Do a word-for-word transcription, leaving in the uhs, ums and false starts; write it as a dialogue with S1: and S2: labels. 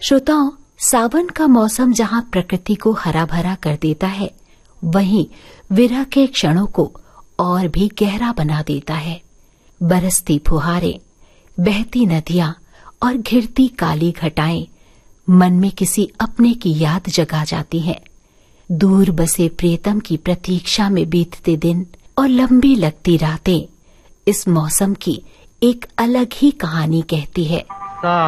S1: श्रोताओं, सावन का मौसम जहाँ प्रकृति को हरा भरा कर देता है, वहीं विरह के क्षणों को और भी गहरा बना देता है। बरसती फुहारें, बहती नदियां और घिरती काली घटाएं मन में किसी अपने की याद जगा जाती हैं। दूर बसे प्रियतम की प्रतीक्षा में बीतते दिन और लंबी लगती रातें इस मौसम की एक अलग ही कहानी कहती है।